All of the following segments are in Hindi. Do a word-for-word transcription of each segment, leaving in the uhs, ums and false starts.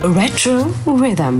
Retro Rhythm.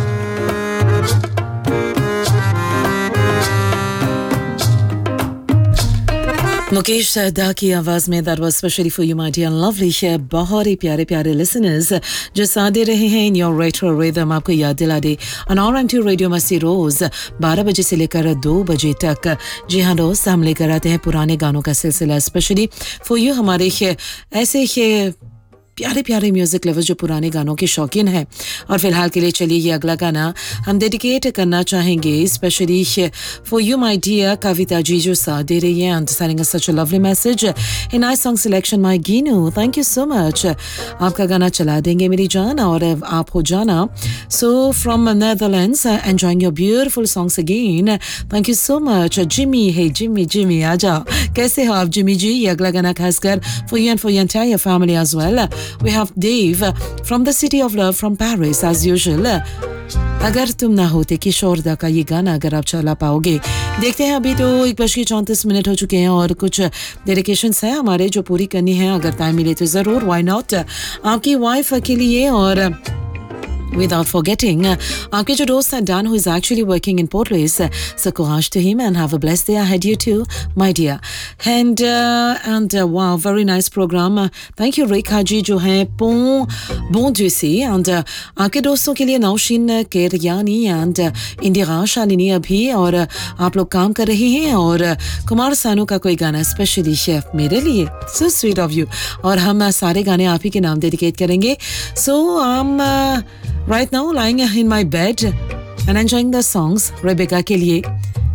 मुकेश दा की आवाज़ में that was specially for you my dear and lovely है बहुत ही प्यारे प्यारे listeners जो साथ दे रहे हैं in your retro rhythm आपको याद दिला दे on R M T Radio मस्ती रोज़ बारह बजे से लेकर दो बजे तक जी हाँ दोस्त हम लेकर आते हैं पुराने गानों का सिलसिला स्पेशली for you हमारे ऐसे ही प्यारे प्यारे म्यूजिक लवर्स जो पुराने गानों के शौकीन हैं और फिलहाल के लिए चलिए ये अगला गाना हम डेडिकेट करना चाहेंगे specially for you my dear Kavita ji जो साथ दे रही है and sending us such a lovely message a nice song selection my गीनू thank you so much आपका गाना चला देंगे मेरी जान और आप हो जाना so from Netherlands enjoying your beautiful songs again thank you so much Jimmy hey Jimmy Jimmy आ जाओ कैसे हो आप जिमी जी ये अगला गाना खासकर for you and for your entire family as well We have Dave from the City of Love from Paris as usual. अगर तुम ना होते किशोर दा का ये गाना अगर आप चला पाओगे देखते हैं अभी तो एक बज के चौंतीस मिनट हो चुके हैं और कुछ डेडिकेशंस हैं हमारे जो पूरी करनी है अगर टाइम मिले तो ज़रूर व्हाई नॉट आपकी वाइफ के लिए और without forgetting uh, आपके जो दोस्त हैं Dan who is actually working in Port Louis uh, so courage to him and have a blessed day ahead you too my dear and uh, and uh, wow very nice program uh, thank you Rekha ji जो हैं bon bon Dieu से and uh, आपके दोस्तों के लिए नौशीन केरियानी and uh, इंदिरा शालिनी अभी और uh, आप लोग काम कर रहे हैं और uh, कुमार सानू का कोई गाना स्पेशली शेफ मेरे लिए so sweet of you और हम uh, सारे गाने आप ही के नाम डेडिकेट करेंगे so हम um, uh, right now lying in my bed and enjoying the songs Rebecca ke liye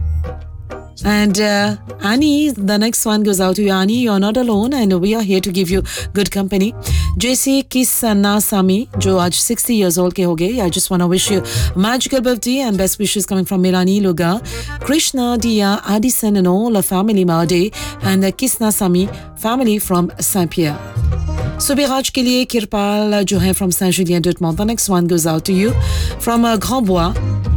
and uh, Annie the next one goes out to you Annie you're not alone and we are here to give you good company J C Kisana Sami jo aaj sixty years old ke ho gaye I just want to wish you a magical birthday and best wishes coming from Mirani Luga Krishna Dia Addison and all the family Made and the Kisna Sami family from Saint-Pierre Subiraj ke liye Kirpal jo hai from Saint-Julien d'Utmont the next one goes out to you from uh, Grand Bois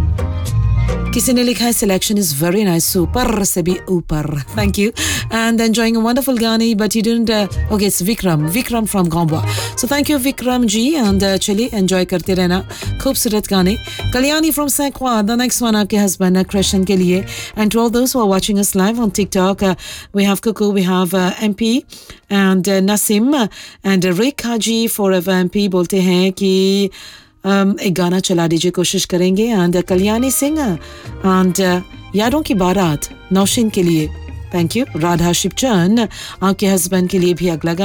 किसी ने लिखा है selection is very nice super से भी ऊपर thank you and enjoying a wonderful गाने but you didn't uh, okay it's Vikram Vikram from Grand Bois so thank you Vikram ji and uh, चलिए enjoy करते रहना खूबसूरत गाने Kalyani from Saint Croix the next one आपके husband Krishan के लिए and to all those who are watching us live on TikTok uh, we have Kuku we have uh, M P and uh, Nasim and uh, Rekha ji forever M P बोलते हैं कि Um, एक गाना चला दीजिए कोशिश करेंगे एंड कल्याणी सिंह एंड यारों की बारात नौशीन के लिए थैंक यू राधा शिवचंद आपके हस्बैंड के लिए भी अगला गाना